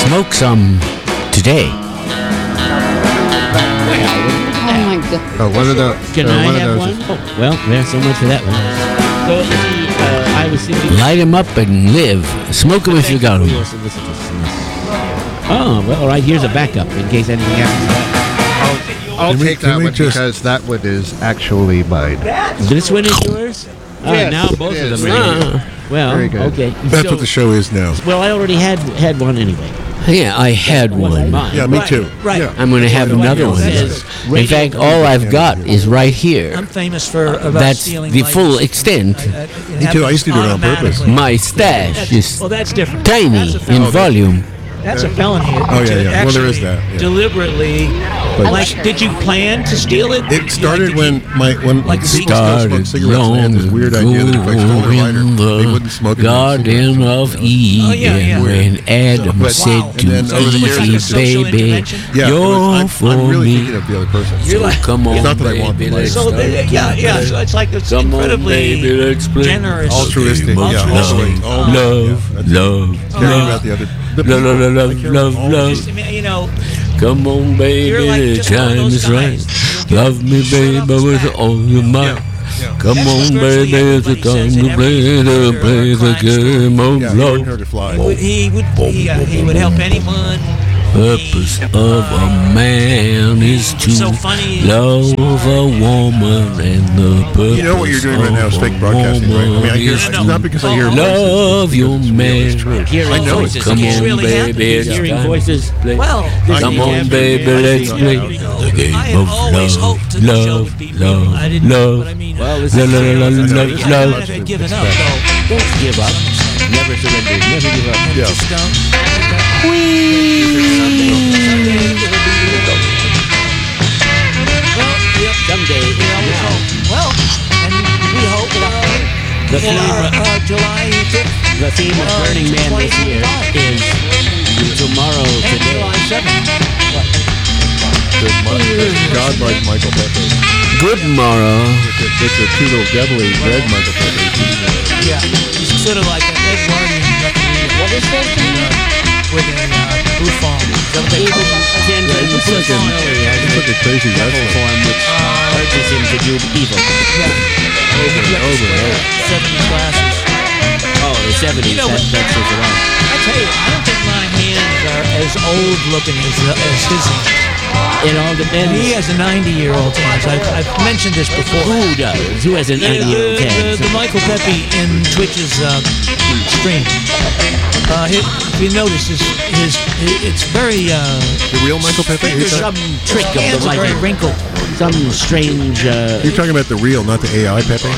smoke some today. Oh my God. Oh, one of the. Can I have one? Oh, well, there's so much for that one. So, see, I was thinking... Light them up and live. Smoke them if you got them. Oh, well, all right, here's a backup in case anything happens. I'll take that one because that one is actually mine. This one is yours? Yes, now both it of is. them are. Well, Very good. okay. That's what the show is now. Well, I already had one anyway. Yeah, I had one. Yeah, me too. Right. Yeah. I'm going to have another one. In fact, all I've got is right here. I'm famous for about That's stealing the lights. full extent. Me too. I used to do it on purpose. My stash is Well, that's different. tiny That's a in felony. volume. That's a felony. Oh, yeah, yeah. Well, there is Actually, that, yeah. Deliberately, like, did you plan to steal it? It started when Like people still smoked cigarettes. And they had this weird idea that if I stole their lighter, they wouldn't smoke it. Garden of Eden, yeah. when Adam said to And then over the years, Eve, it's a social baby, intervention? Yeah, you're for I'm really me. thinking of the other person. You're like, Come on, It's not that I want baby, the let's so start. yeah. So it's like it's Come on, incredibly baby, let's play. generous, Altruistic. Yeah, altruistic. Love. Caring about the other. Love. Just, you know, Come on, baby, You're like the just one of time those is guys. right. Love me, baby, with all your might. Come That's on, what baby, it's the virtually time everybody to play says in every the crime game of Yeah, he learned her love. to fly. he would help anyone. Purpose of a man is to So funny. love a woman, and the purpose You know what you're doing right now is of fake a broadcasting, right? I mean, I hear woman it's not because I hear is voices. love your It's man. true. Hearing I know voices. it's Come It's on, really happening. baby, it's Hearing time. voices. Well, Come on, baby, let's play the game I had of always hoped that love, the show love, would be real. I didn't, love, but I mean, Well, this love, is love, I had given up, though. Don't give up. Never surrender. Never give up. Yeah. Just don't. Someday. Well, and we hope The in our theme, July 5th, the theme of Burning Man this year is tomorrow and today. July 7th. God like Michael Pepe. Good morrow. It's a two little devilly red Michael Pepe. Yeah, he's sort of like an Ed Guardian referee. What is that? With a Buffon. Is that what they call it? It's like a crazy wrestler. Form which urges him to do evil. Over and over and over. 70 classes. Oh, the 70s. You know what? That's his around. I tell you, I don't think my hands are as old looking as his hands. It all depends. He has a 90-year-old hands. I've mentioned this before. Who does? Who has an 90-year-old hands? The Michael Pepe in Twitch's stream. If you notice, it's very. The real Michael Pepe? There's Some trick of hands the are very lighting. wrinkled. Some strange. You're talking about the real, not the AI Pepe?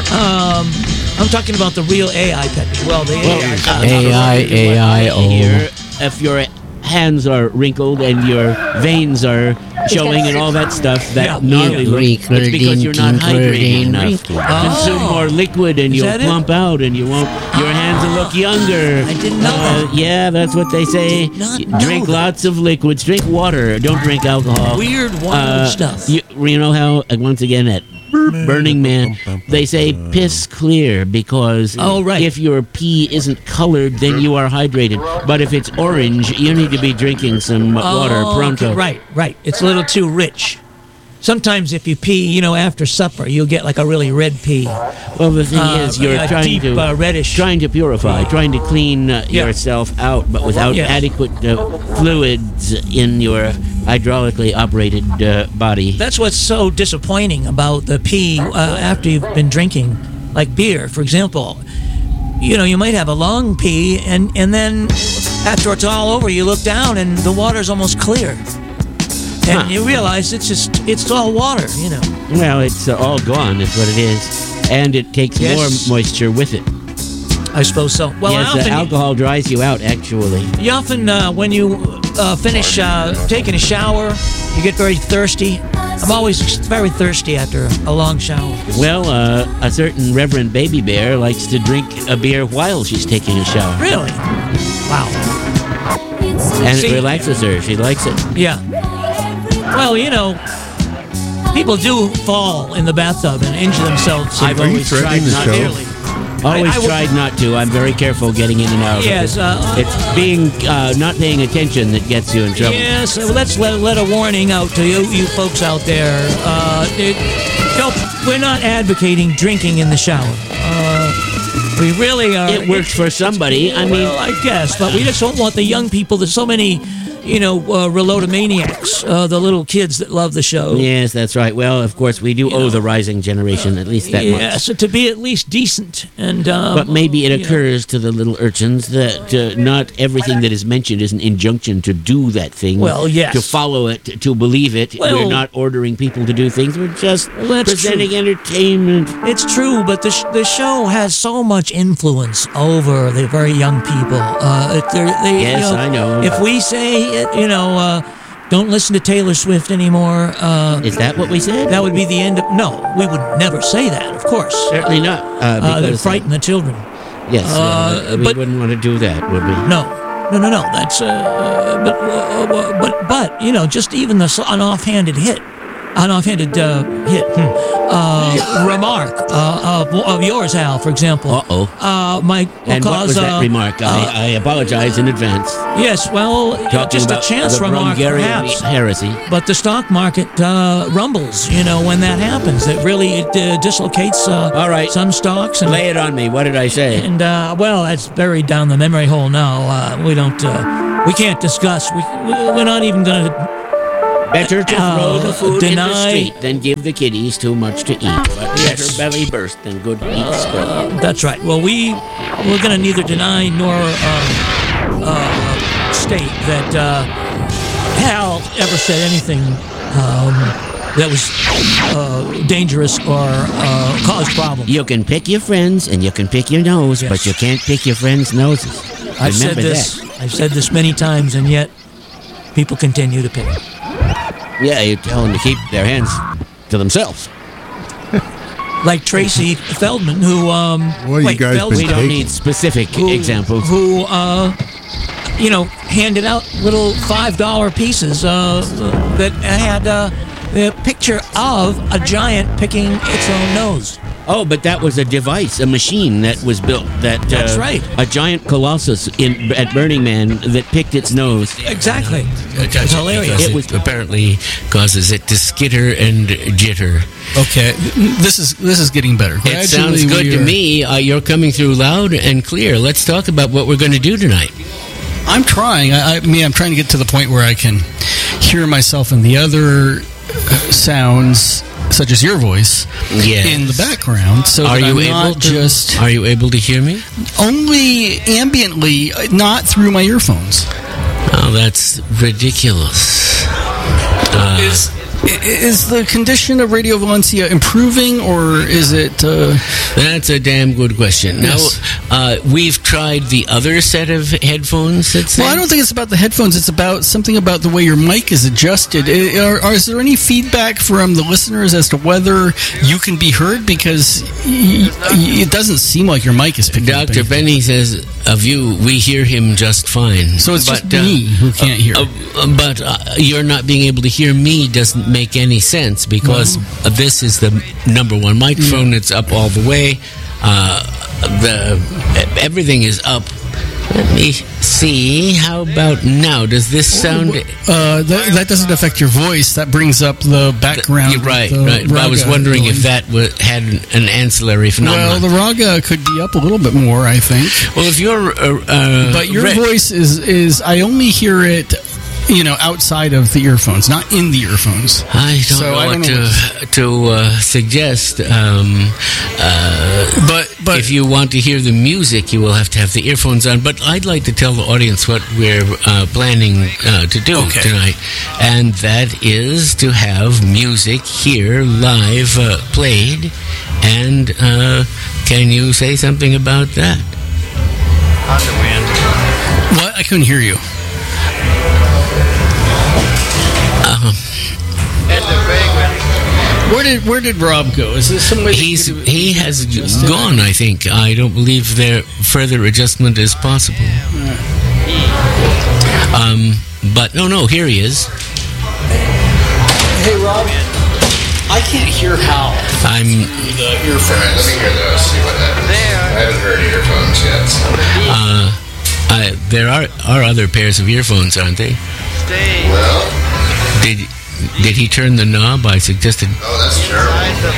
I'm talking about the real AI Pepe. Well, the AI. AI. If your hands are wrinkled and your veins are showing and all that stuff, that gnarly look, it's because you're not hydrating enough. Consume more liquid and you'll that it? plump out and you won't. Your hands will look younger. I didn't know that. Yeah, that's what they say. Did not Drink know lots of liquids. Drink water. Don't drink alcohol. Weird, wild stuff. You know how, once again, at Burning Man, they say piss clear because Oh, right. if your pee isn't colored, then you are hydrated. But if it's orange, you need to be drinking some water pronto. Okay, right. It's a little too rich. Sometimes if you pee, after supper, you'll get like a really red pee. Well, the thing is, you're a trying deep, to reddish. trying to purify, trying to clean yourself out, but without Yes. adequate fluids in your hydraulically operated body. That's what's so disappointing about the pee after you've been drinking, like beer, for example. You might have a long pee, and then after it's all over, you look down and the water's almost clear. And you realize it's all water, Well, it's all gone, is what it is, and it takes Yes. more moisture with it. I suppose so. Well, Yes, alcohol dries you out, actually. you often when you finish taking a shower, you get very thirsty. I'm always very thirsty after a long shower. Well, a certain Reverend Baby Bear likes to drink a beer while she's taking a shower. Really? Wow. And See- it relaxes her. She likes it. Yeah. Well, people do fall in the bathtub and injure themselves. Are you threatening the not show? nearly. Always tried not to. I'm very careful getting in and out. Yes. It's being not paying attention that gets you in trouble. Yes. Let's let a warning out to you folks out there. We're not advocating drinking in the shower. We really are. It works for somebody. I mean, I guess, but we just don't want the young people. There's so many, relotomaniacs, the little kids that love the show. Yes, that's right. Well, of course, we do owe the rising generation at least that much. Yes, to be at least decent. And but maybe it occurs to the little urchins that not everything that is mentioned is an injunction to do that thing. Well, yes. To follow it, to believe it. Well, we're not ordering people to do things. We're just that's presenting true. entertainment. It's true, but the show has so much influence over the very young people. Yes, I know. If we say, don't listen to Taylor Swift anymore. Is that what we said? That would be the end of... No, we would never say that, of course. Certainly not. They frighten the children. Yes, we wouldn't want to do that, would we? No. That's... But just even an offhanded remark of yours, Hal, for example. And what was that remark? I apologize in advance. Yes, well, just a chance remark, perhaps. Heresy. But the stock market rumbles, when that happens. It really dislocates all right. some stocks. And, lay it on me. What did I say? And, that's buried down the memory hole now. We can't discuss. We're not even going to... Better to throw the food in the street than give the kiddies too much to eat. But better belly burst than good eat spoil. That's right. Well, we're going to neither deny nor state that Hal ever said anything that was dangerous or caused problems. You can pick your friends and you can pick your nose, but you can't pick your friends' noses. I've said this many times, and yet people continue to pick it. Yeah, you tell them to keep their hands to themselves. Like Tracy Feldman, who... you guys we don't need specific examples. Who, handed out little $5 pieces that had a picture of a giant picking its own nose. Oh, but that was a device, a machine that was built. That's right. A giant colossus at Burning Man that picked its nose. Exactly. It's hilarious. It apparently causes it to skitter and jitter. Okay, this is getting better. It sounds good to me. You're coming through loud and clear. Let's talk about what we're going to do tonight. I'm trying. I'm trying to get to the point where I can hear myself and the other sounds, such as your voice, in the background. So are you able to hear me? Only ambiently, not through my earphones. Oh, that's ridiculous. Is the condition of Radio Valencia improving, or is it... That's a damn good question. Yes. Now, we've tried the other set of headphones. Well, I don't think it's about the headphones. It's about something about the way your mic is adjusted. Is there any feedback from the listeners as to whether you can be heard? Because it doesn't seem like your mic is picking up. Dr. Benny says, of you, we hear him just fine. So it's just me who can't hear. But you're not being able to hear me doesn't make any sense, because this is the number one microphone. It's up all the way. Everything is up. Let me see. How about now? Does this sound... that doesn't affect your voice. That brings up the background. You're right. I was wondering if that had an ancillary phenomenon. Well, the raga could be up a little bit more, I think. Well, if you're... but your voice is... I only hear it... outside of the earphones, not in the earphones. I don't know what to suggest. But if you want to hear the music, you will have to have the earphones on. But I'd like to tell the audience what we're planning to do tonight. And that is to have music here live played. And can you say something about that? What? I couldn't hear you. Where did Rob go? Is this somebody? He has gone, I think. I don't believe there further adjustment is possible. But no, here he is. Hey, Rob. I can't hear Hal. I'm. The earphones. All right, let me hear those. See what happens. I haven't heard earphones yet. So. There are other pairs of earphones, aren't they? Well. Did he turn the knob? I suggested. Oh, that's terrible.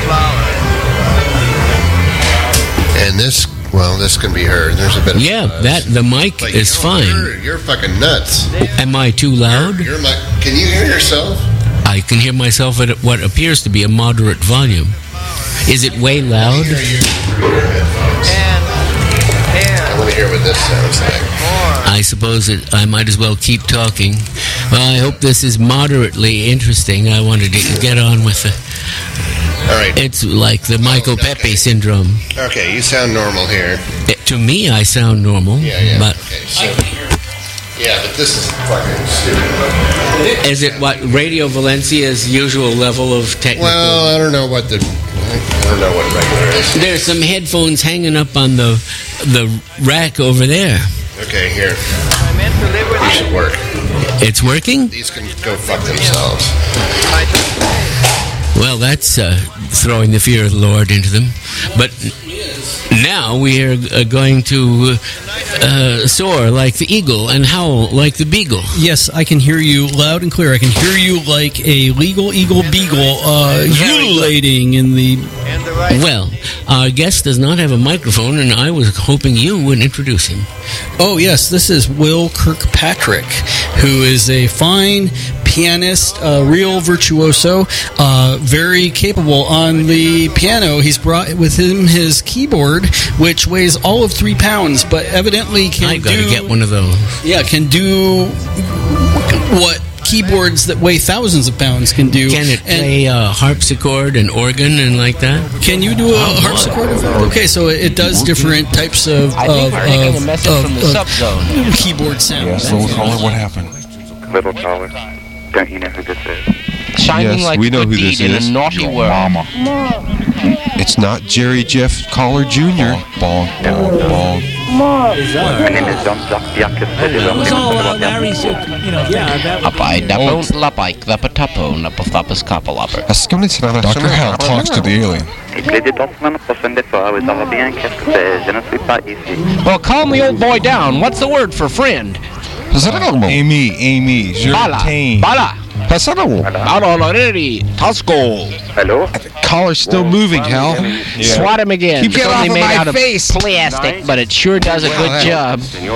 And this can be heard. There's a bit of buzz. The mic But is fine. You're fucking nuts. Am I too loud? Can you hear yourself? I can hear myself at what appears to be a moderate volume. Is it way loud? I want to hear what this sounds like. I suppose I might as well keep talking. Well, I hope this is moderately interesting. I wanted to get on with it. All right. It's like the Michael Pepe syndrome. Okay, you sound normal here. To me, I sound normal. Yeah. But okay, so, yeah, but this is fucking stupid. Is it what Radio Valencia's usual level of technical? Well, I don't know what regular is. There's some headphones hanging up on the rack over there. Okay, here. These should work. It's working? These can go fuck themselves. Well, that's throwing the fear of the Lord into them. But now we are going to soar like the eagle and howl like the beagle. Yes, I can hear you loud and clear. I can hear you like a legal eagle beagle ululating in the... Well, our guest does not have a microphone, and I was hoping you would introduce him. Oh, yes, this is Will Kirkpatrick, who is a fine pianist, real virtuoso, very capable on the piano. He's brought with him his keyboard, which weighs all of 3 pounds, but evidently I've got to get one of those. Yeah, can do what keyboards that weigh thousands of pounds can do. Can it play harpsichord and organ and like that? Can you do a harpsichord? Okay, so it does different types of keyboard sounds. Yes, little caller, what happened? Little caller, don't you know who this is? Shining yes, like we know who this is. In a naughty world. Mama. It's not Jerry Jeff Caller Jr. Bong, bong, bong. My name is Don Zakbiakis. It was all Larry said, Dr. Hal talks to the alien. Well, calm the old boy down. What's the word for friend? Amy, Jertain. Bala. Hello? The collar's still moving, Hal. Swat him again. Keep getting off of my face. Plastic, but it sure does a good job.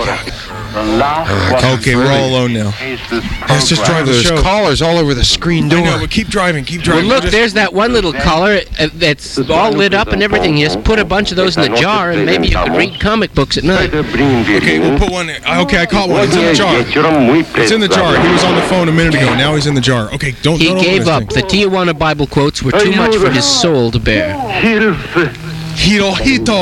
Okay, we're all alone now. Let's just drive the show. There's collars all over the screen door. I know, but keep driving. Well, look, there's that one little collar that's all lit up and everything. You just put a bunch of those in the jar, and maybe you could read comic books at night. Okay, we'll put one. Okay, I caught one. It's in the jar. It's in the jar. He was on the phone a minute ago. Now he's in the jar. Okay, don't. He gave up. The Tijuana Bible quotes were too much for his soul to bear. Hirohito.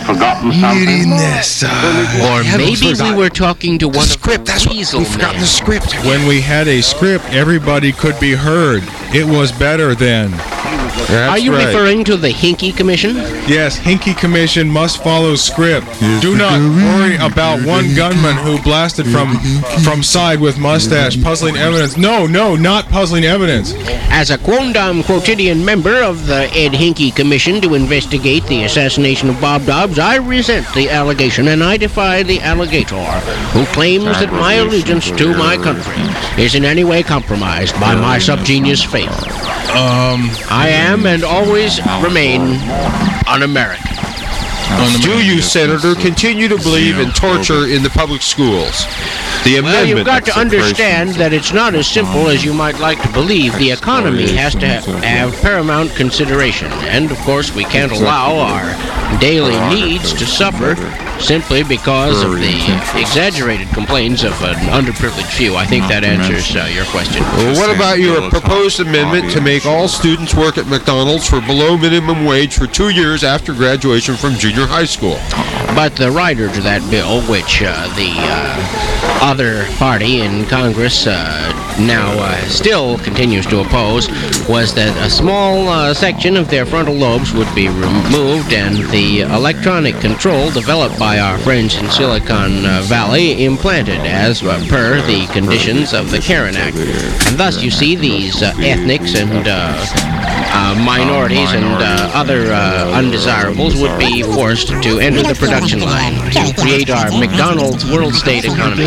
Or maybe we were talking to one script. That's what we've forgotten the script. When we had a script, everybody could be heard. It was better then. Are you referring to the Hinky Commission? Yes, Hinky Commission must follow script. Do not worry about one gunman who blasted from side with mustache. Puzzling evidence. No, not puzzling evidence. As a quondam quotidian member of the Ed Hinky Commission to investigate the assassination of Bob Dobbs, I resent the allegation and I defy the alligator who claims that my allegiance to my country is in any way compromised by my subgenius faith. I am and always remain un-American. Do you, Senator, continue to believe in torture in the public schools? Well, you've got to understand that it's not as simple as you might like to believe. The economy has to have paramount consideration. And, of course, we can't allow our daily needs to suffer simply because of the exaggerated complaints of an underprivileged few. I think that answers your question. Well, what about your proposed amendment to make all students work at McDonald's for below minimum wage for 2 years after graduation from junior high school? But the writer to that bill, which the other party in Congress now still continues to oppose, was that a small section of their frontal lobes would be removed and the electronic control developed by our friends in Silicon Valley implanted as per the conditions of the Karen Act. And thus you see these ethnics and minorities and other undesirables would be forced to enter the production line to create our McDonald's world state economy.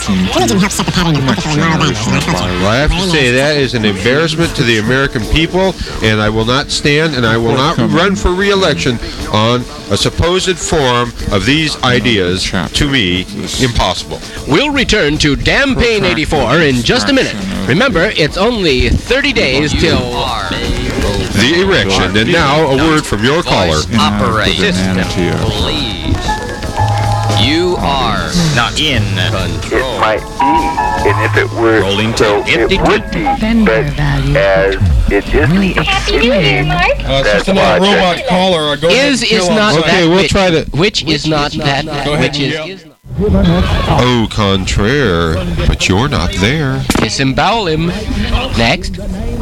Well, I have to say that is an embarrassment to the American people, and I will not stand and I will not run for re-election on a supposed form of these ideas. To me, impossible. We'll return to Dampain 84 in just a minute. Remember, it's only 30 days till the erection. And now a word from your caller. Operate system, please. You are not in control. It might be, and if it were Rolling so, to it empty would be, but as it isn't. Happy New Year, Mark. It's just another robot caller. Go ahead and is kill him. not Okay, that we'll which, try to. which is not that Go ahead which and is Au contraire, but you're not there. disembowel him. Next.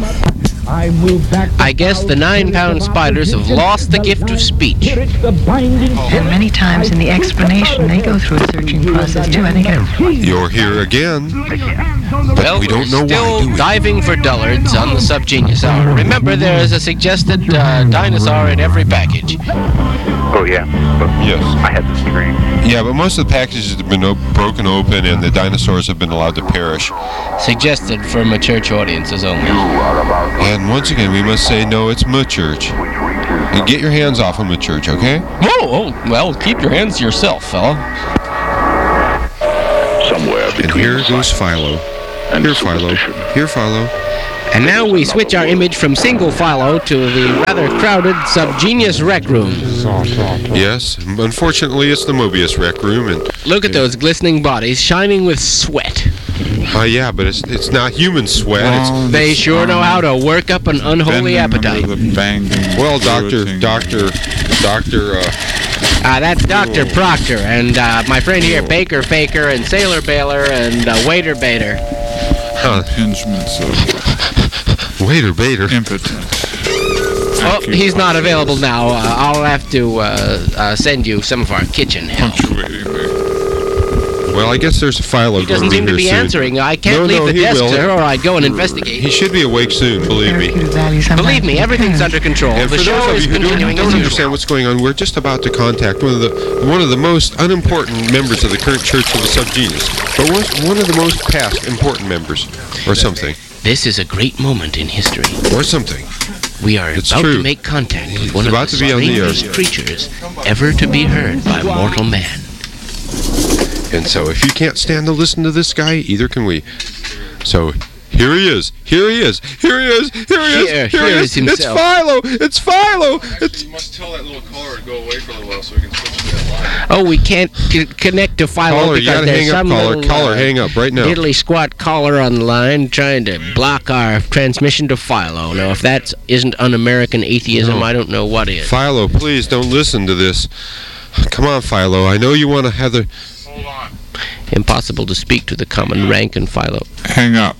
I guess the 9-pound spiders have lost the gift of speech. And many times in the explanation, they go through a searching process too. I think You're here again. But Well, we don't know we're still why, do we? diving for dullards on the Subgenius Hour. Remember, there is a suggested dinosaur in every package. Oh yeah. But Yes. I had the screen. Yeah, but most of the packages have been broken open and the dinosaurs have been allowed to perish. Suggested for mature audiences only. And once again, we must say, no, it's my church. And get your hands off of my church, okay? Oh, well, keep your hands to yourself, fella. Somewhere And here goes Philo. Here, Philo. Here, Philo. And now we switch our image from single Philo to the rather crowded Subgenius Rec Room. Yes, unfortunately, it's the Mobius Rec Room, and Look at those glistening bodies shining with sweat. yeah, but it's not human sweat. They sure know how to work up an unholy appetite. Well, Doctor. That's Dr. Proctor, and my friend here, Baker Faker, and Sailor Baylor, and Waiter Bader. Impingements of Waiter Bader. impotence. Oh, he's not available now. I'll have to send you some of our kitchen help. Well, I guess there's a Philo He doesn't going seem to to be be here soon. answering. I can't leave the he desk, will. sir, or I'd go and investigate. He should be awake soon, believe me. Believe me, everything's under control. And The for show those is of you who continuing don't as usual. understand what's going on, we're just about to contact one of the most unimportant members of the current Church of the Subgenius, but one of the most past important members, or something. This is a great moment in history. Or something. We are It's about true. to make contact with It's one of about the to be on the air. strangest creatures ever to be heard by mortal man. And so if you can't stand to listen to this guy, either can we. So here he is. Here he is. Here he is. Here he is. Here Here he is is. himself. It's Philo. It's Philo. It's You must tell that little caller to go away for a little while so we can switch to that line. Oh, we can't connect to Philo Caller, you because gotta there's hang up, some caller. little, Caller, hang up right now. diddly squat caller on the line trying to block our transmission to Philo. Now, if that isn't un-American atheism, No. I don't know what is. Philo, please don't listen to this. Come on, Philo. I know you want to have the... Hold on. Impossible to speak to the common rank in Philo. Hang up.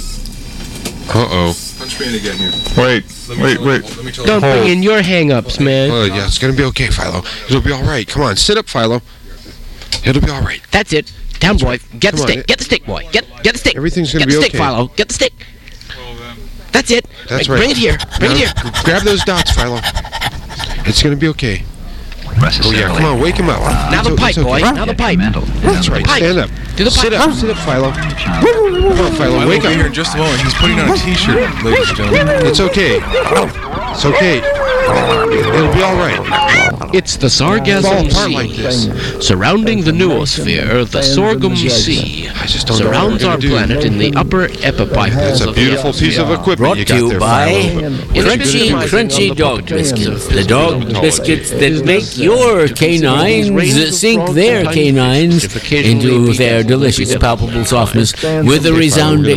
Uh-oh. Punch me in again here. Wait. Wait. Let me tell Don't bring in your hang-ups, man. Oh, yeah, it's going to be okay, Philo. It'll be all right. Come on, sit up, Philo. It'll be all right. That's it. Down, boy. Get the Come on, stick. Get the stick, boy. Get the stick. Everything's gonna Get the be stick, okay. Philo. Get the stick. That's it. That's right. Bring it here. Bring it here. Grab those dots, Philo. It's going to be okay. Oh, yeah, come on, wake him up. Now the pipe, boy. Now the pipe. That's right, Pipe. stand up. Do the pipe. Sit up, Philo. Come on, Philo, wake I'll be here up. in just a moment. He's putting on a t-shirt, ladies and gentlemen. It's okay. It's okay. It'll be all right. It's the Sargassum Fall apart Sea. like this. Surrounding the noosphere, the Sorghum Sea I just don't know what surrounds we're our gonna do. planet in the upper epicycles It's a of beautiful the piece of equipment Brought you to got you there, by Philo. Crunchy Dog Biscuits. The dog biscuits that make your canines sink their canines into their delicious, palpable softness with a resounding...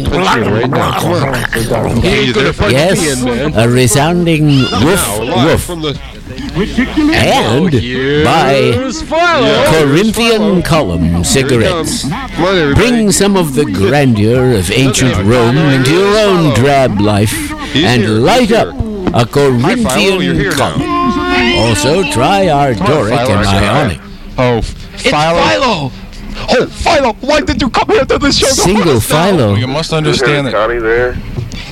Hey, you there, Philo? Yes, a resounding woof, Live woof. from the... And by Corinthian Column cigarettes. Come on, everybody. Bring some of the grandeur of ancient Rome into your own drab life He's and here. light He's up here. a Philo, you're here Corinthian now. column. Also, try our Doric Philo, and I Ionic. Oh, It's Philo! Oh, Philo, why did you come here to this show? Single Philo. You must understand that. Connie there?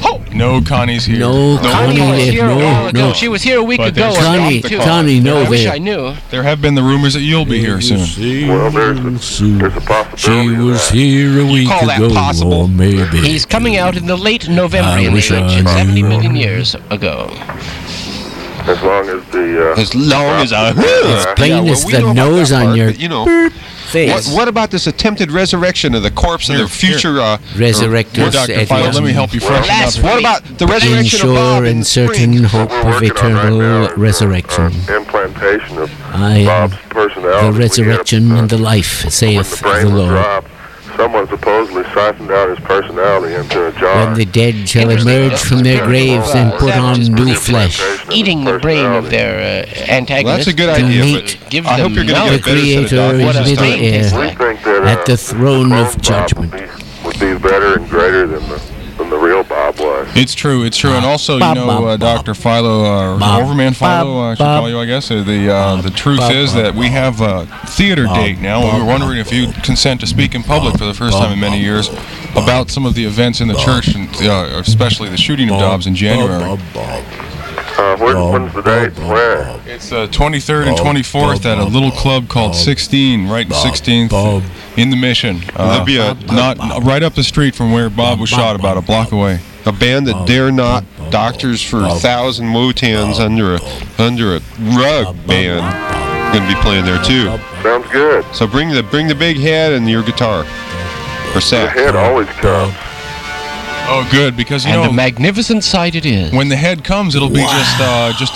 No, Connie's here. No, Connie was left. here a while No, ago. no. She was here a week But ago. there's Connie, no, I wish there. I knew. There have been the rumors that you'll be here soon. Well, there's a possibility. She was here a week call that ago, possible? or maybe. He's coming out in the late November I in the wish I ancient knew. 70 million years ago. As long as the As long as I It's plain as we the know about nose that on part, your but, you know, face. what about this attempted resurrection of the corpse of the future Resurrectus Dr. Philo, let me help you freshen up. What about the resurrection of Bob ensure in in the certain spring? hope of eternal resurrection. implantation of I am Bob's personality. the resurrection and the life, saith the brain was Lord. dropped, someone supposedly siphoned out his personality into a jar. When the dead shall emerge from their graves and put on new flesh, Eating the brain of their antagonist. Well, that's a good to idea, meet but Give I hope them you're going to the get a better set of Creator doctors in What a this middle brain time. tastes air like. We think that at the throne of Bob judgment. would be better and greater than the real Bob was. It's true, and also, Bob, Bob, Dr. Philo, Bob, Overman Philo, I should Bob, call you, I guess. The truth Bob, is that we have a theater date now, and we're wondering if you'd consent to speak in public for the first time in many years about some of the events in the church, and especially the shooting of Dobbs in January. When's the date? Where? It's 23rd and 24th at a little club called 16, right in 16th in the Mission. There'll be not right up the street from where Bob was shot, about a block away. A band that dare not, Doctors for 1,000 Wotans under a rug band, going to be playing there too. Sounds good. So bring the big head and your guitar or The sax. head always comes. Oh, good, because And a magnificent sight it is. when the head comes, it'll be just